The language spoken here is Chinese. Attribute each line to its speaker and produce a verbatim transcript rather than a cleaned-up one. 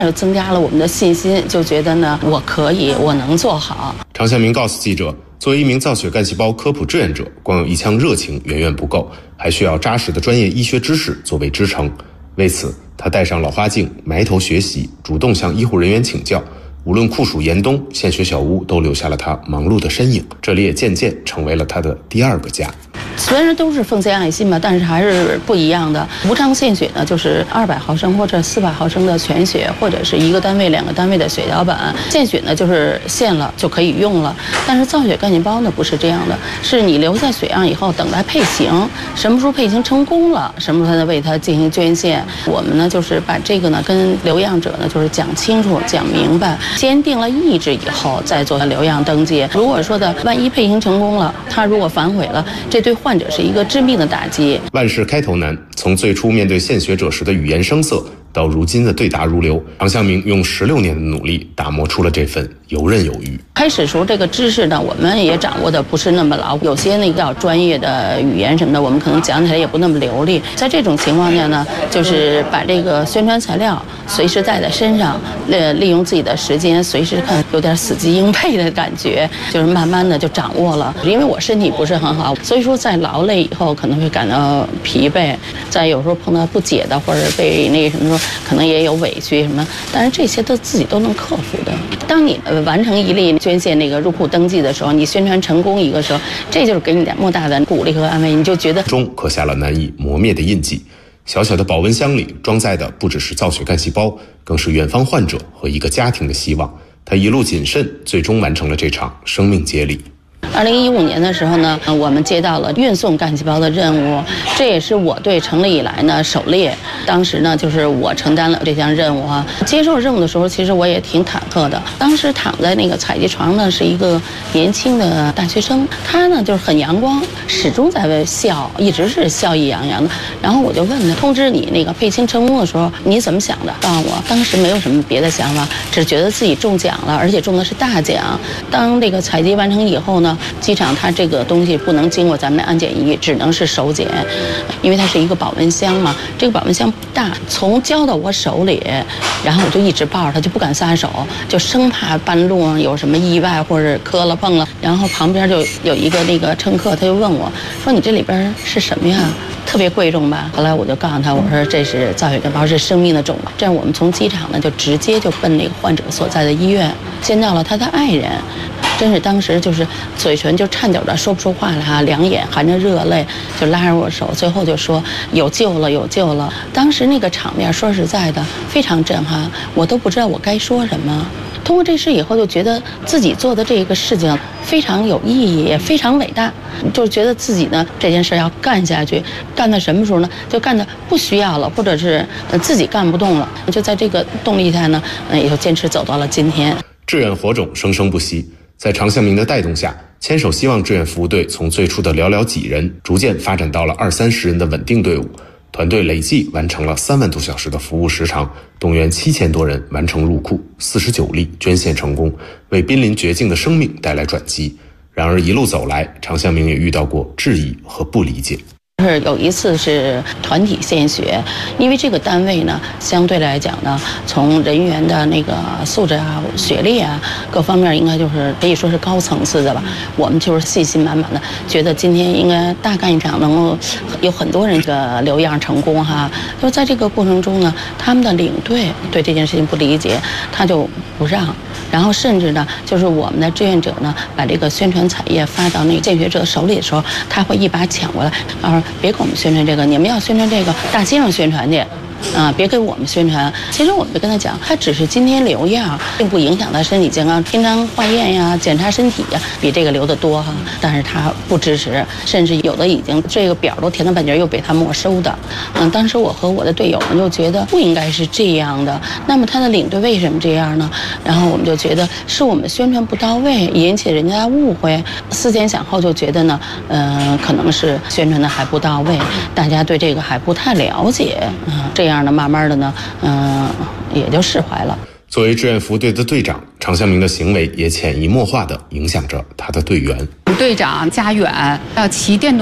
Speaker 1: 增加了我们的信心，就觉得呢，我可以，我能做好。
Speaker 2: 常向明告诉记者，作为一名造血干细胞科普志愿者，光有一腔热情远远不够，还需要扎实的专业医学知识作为支撑。为此，他戴上老花镜，埋头学习，主动向医护人员请教。无论酷暑严冬，献血小屋都留下了他忙碌的身影，这里也渐渐成为了他的第二个家。
Speaker 1: 虽然都是奉献爱心吧，但是还是不一样的。无偿献血呢，就是二百毫升或者四百毫升的全血，或者是一个单位、两个单位的血小板。献血呢，就是献了就可以用了。但是造血干细胞呢，不是这样的，是你留下血样以后，等待配型，什么时候配型成功了，什么时候才为它进行捐献。我们呢，就是把这个呢跟留样者呢，就是讲清楚、讲明白，先定了意志以后，再做留样登记。如果说的万一配型成功了，他如果反悔了，这对患者是一个致命的打击。
Speaker 2: 万事开头难，从最初面对献血者时的语言生涩，到如今的对答如流，常向明用十六年的努力打磨出了这份游刃有余。
Speaker 1: 开始时候这个知识呢，我们也掌握的不是那么牢，有些那个专业的语言什么的，我们可能讲起来也不那么流利。在这种情况下呢，就是把这个宣传材料随时带在身上，呃，利用自己的时间，随时看，有点死记硬背的感觉，就是慢慢的就掌握了。因为我身体不是很好，所以说在劳累以后可能会感到疲惫，在有时候碰到不解的或者被那什么时候，可能也有委屈什么，但是这些都自己都能克服的。当你呃完成一例捐献那个入库登记的时候，你宣传成功一个时候，这就是给你点莫大的鼓励和安慰，你就觉得
Speaker 2: 中刻下了难以磨灭的印记。小小的保温箱里装载的不只是造血干细胞，更是远方患者和一个家庭的希望。他一路谨慎，最终完成了这场生命接力。
Speaker 1: 二零一五年的时候呢，我们接到了运送干细胞的任务，这也是我队成立以来呢首列。当时呢，就是我承担了这项任务啊。接受任务的时候，其实我也挺忐忑的。当时躺在那个采集床呢，是一个年轻的大学生，他呢就是很阳光，始终在笑，一直是笑意洋洋的。然后我就问他，通知你那个配型成功的时候，你怎么想的？告诉我，当时没有什么别的想法，只觉得自己中奖了，而且中的是大奖。当这个采集完成以后呢，机场它这个东西不能经过咱们的安检仪，只能是手检，因为它是一个保温箱嘛。这个保温箱不大，从交到我手里，然后我就一直抱着它，就不敢撒手，就生怕半路上有什么意外或者磕了碰了。然后旁边就有一个那个乘客，他就问我说：“你这里边是什么呀？特别贵重吧？”后来我就告诉他，我说这是造血干细胞，是生命的种子。这样我们从机场呢就直接就奔那个患者所在的医院，见到了他的爱人。真是当时就是嘴唇就颤抖着说不出话来哈，两眼含着热泪，就拉着我手，最后就说有救了，有救了。当时那个场面说实在的非常震撼，我都不知道我该说什么。通过这事以后，就觉得自己做的这个事情非常有意义，也非常伟大，就觉得自己呢这件事要干下去，干到什么时候呢？就干到不需要了，或者是自己干不动了，就在这个动力下呢，也就坚持走到了今天。
Speaker 2: 志愿火种生生不息。在常向明的带动下，牵手希望志愿服务队从最初的寥寥几人，逐渐发展到了二三十人的稳定队伍。团队累计完成了三万多小时的服务时长，动员七千多人完成入库，四十九例捐献成功，为濒临绝境的生命带来转机。然而一路走来，常向明也遇到过质疑和不理解。
Speaker 1: 是有一次是团体献血，因为这个单位呢，相对来讲呢，从人员的那个素质啊、学历啊各方面，应该就是可以说是高层次的吧。我们就是信心满满的，觉得今天应该大干一场，能够有很多人这个留样成功哈。就在这个过程中呢，他们的领队对这件事情不理解，他就不让。然后甚至呢，就是我们的志愿者呢，把这个宣传彩页发到那个献血者手里的时候，他会一把抢过来，然后别给我们宣传这个，你们要宣传这个大街上宣传去。啊，别给我们宣传。其实我们就跟他讲，他只是今天留样，并不影响他身体健康。平常化验呀、检查身体呀，比这个留得多哈。但是他不支持，甚至有的已经这个表都填到半截，又被他没收的。嗯，当时我和我的队友们就觉得不应该是这样的。那么他的领队为什么这样呢？然后我们就觉得是我们宣传不到位，引起人家误会。思前想后就觉得呢，嗯、呃，可能是宣传的还不到位，大家对这个还不太了解。嗯，这样。这样的，慢慢的呢，嗯、呃，也就释怀了。
Speaker 2: 作为志愿服务队的队长，常向明的行为也潜移默化地影响着他的队员。
Speaker 3: 队长家远要骑电动